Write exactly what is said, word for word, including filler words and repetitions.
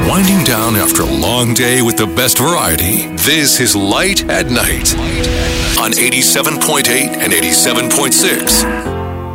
Winding down after a long day with the best variety. This is Light at Night on eighty-seven point eight and eighty-seven point six